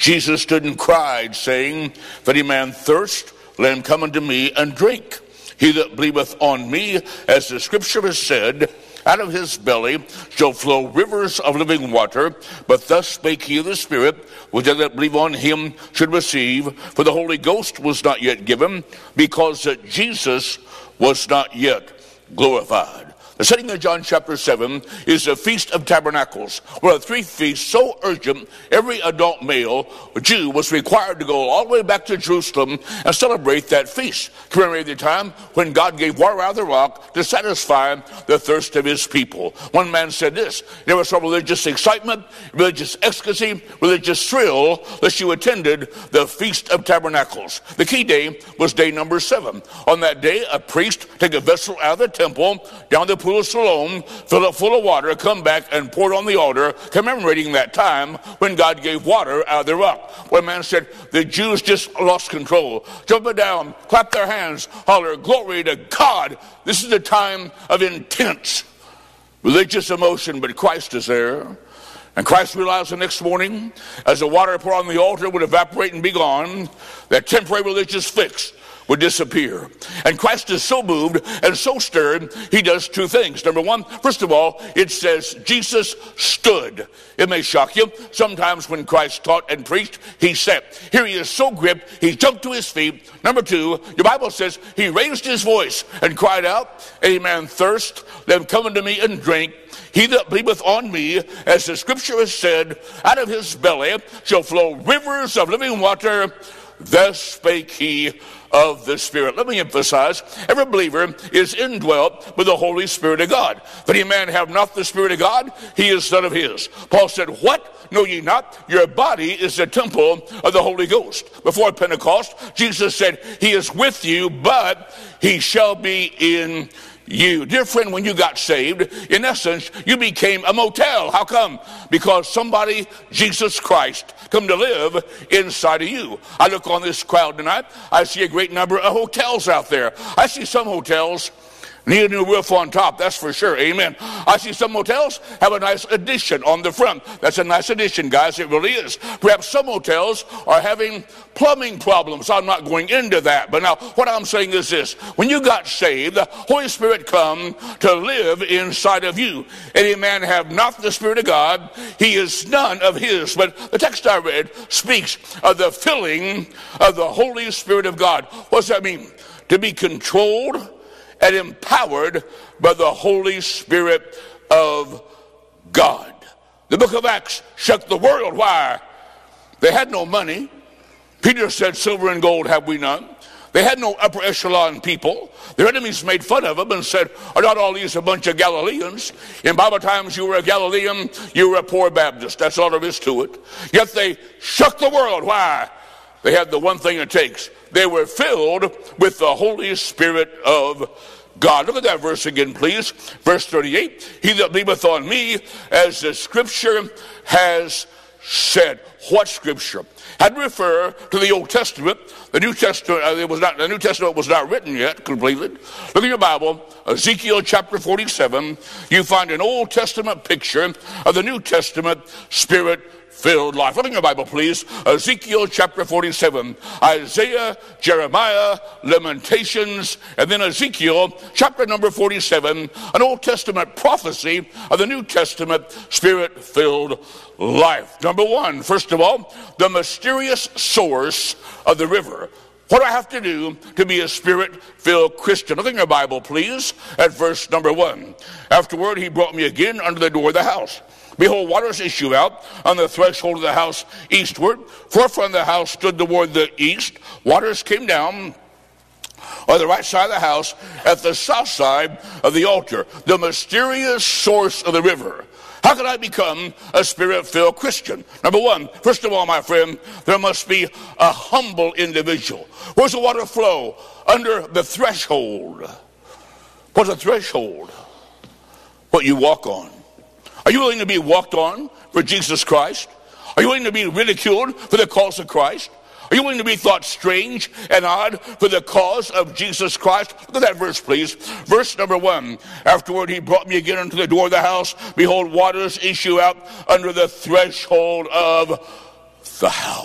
Jesus stood and cried, saying, if any man thirst, let him come unto me and drink. He that believeth on me, as the scripture has said, out of his belly shall flow rivers of living water. But thus spake he of the Spirit, which they that believe on him should receive. For the Holy Ghost was not yet given, because that Jesus was not yet glorified. The setting of John chapter 7 is the Feast of Tabernacles, one of the three feasts so urgent, every adult male Jew was required to go all the way back to Jerusalem and celebrate that feast, commemorating the time when God gave water out of the rock to satisfy the thirst of his people. One man said this: you never saw religious excitement, religious ecstasy, religious thrill unless you attended the Feast of Tabernacles. The key day was day number 7. On that day, a priest took a vessel out of the temple, down the pool of Siloam, fill it full of water, come back and pour it on the altar, commemorating that time when God gave water out of the rock. One man said the Jews just lost control. Jump it down, clap their hands, holler, glory to God. This is a time of intense religious emotion, but Christ is there. And Christ realized the next morning, as the water poured on the altar would evaporate and be gone, that temporary religious fix would disappear. And Christ is so moved and so stirred, he does two things. Number one, first of all, it says Jesus stood. It may shock you. Sometimes when Christ taught and preached, he sat. Here he is so gripped, he jumped to his feet. Number two, the Bible says he raised his voice and cried out, any man thirst, let him come unto me and drink. He that believeth on me, as the scripture has said, out of his belly shall flow rivers of living water. Thus spake he of the Spirit. Let me emphasize, every believer is indwelt with the Holy Spirit of God. If any man have not the Spirit of God, he is none of his. Paul said, what? Know ye not? Your body is the temple of the Holy Ghost. Before Pentecost, Jesus said, he is with you, but he shall be in you. Dear friend, when you got saved, in essence, you became a motel. How come? Because somebody, Jesus Christ, come to live inside of you. I look on this crowd tonight, I see a great number of hotels out there. I see some hotels need a new roof on top, that's for sure, amen. I see some hotels have a nice addition on the front. That's a nice addition, guys, it really is. Perhaps some hotels are having plumbing problems. I'm not going into that, but now what I'm saying is this: when you got saved, the Holy Spirit come to live inside of you. Any man have not the Spirit of God, he is none of his. But the text I read speaks of the filling of the Holy Spirit of God. What does that mean? To be controlled and empowered by the Holy Spirit of God. The book of Acts shook the world. Why? They had no money. Peter said, silver and gold have we none. They had no upper echelon people. Their enemies made fun of them and said, are not all these a bunch of Galileans? In Bible times, you were a Galilean, you were a poor Baptist. That's all there is to it. Yet they shook the world. Why? They had the one thing it takes. They were filled with the Holy Spirit of God. Look at that verse again, please. Verse 38. He that believeth on me, as the scripture has said. What scripture? Had to refer to the Old Testament. The New Testament, the New Testament was not written yet completely. Look at your Bible, Ezekiel chapter 47. You find an Old Testament picture of the New Testament Spirit-filled life. Look in your Bible, please. Ezekiel chapter 47, Isaiah, Jeremiah, Lamentations, and then Ezekiel chapter number 47, an Old Testament prophecy of the New Testament Spirit-filled life. Number one, first of all, the mysterious source of the river. What do I have to do to be a Spirit-filled Christian? Look in your Bible, please, at verse number 1. Afterward, he brought me again unto the door of the house. Behold, waters issue out on the threshold of the house eastward. Forefront of the house stood toward the east. Waters came down on the right side of the house at the south side of the altar. The mysterious source of the river. How can I become a Spirit-filled Christian? Number one, first of all, my friend, there must be a humble individual. Where's the water flow? Under the threshold. What's a threshold? What you walk on. Are you willing to be walked on for Jesus Christ? Are you willing to be ridiculed for the cause of Christ? Are you willing to be thought strange and odd for the cause of Jesus Christ? Look at that verse, please. Verse number 1. Afterward, he brought me again unto the door of the house. Behold, waters issue out under the threshold of the house.